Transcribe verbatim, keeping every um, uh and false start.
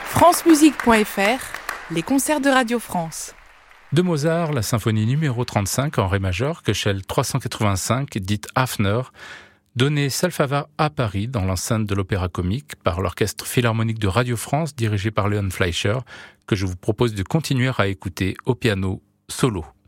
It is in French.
francemusique point f r, les concerts de Radio France. De Mozart, la symphonie numéro trente-cinq en ré majeur, Köchel trois cent quatre-vingt-cinq, dite Hafner, donnée Salfava à Paris dans l'enceinte de l'Opéra Comique par l'Orchestre Philharmonique de Radio France dirigé par Léon Fleischer, que je vous propose de continuer à écouter au piano solo.